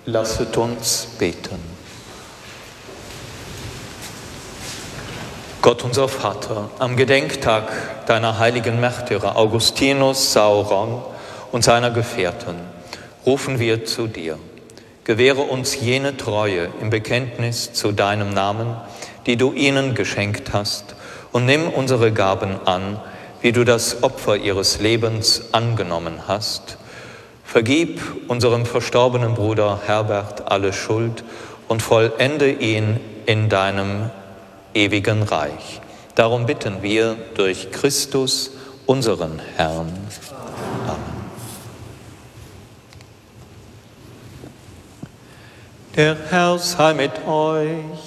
Lasset uns beten. Gott unser Vater, am Gedenktag deiner heiligen Märtyrer Augustinus, Sauron und seiner Gefährten rufen wir zu dir. Gewähre uns jene Treue im Bekenntnis zu deinem Namen, die du ihnen geschenkt hast, und nimm unsere Gaben an, wie du das Opfer ihres Lebens angenommen hast. Vergib unserem verstorbenen Bruder Herbert alle Schuld und vollende ihn in deinem ewigen Reich. Darum bitten wir durch Christus, unseren Herrn. Amen. Der Herr sei mit euch.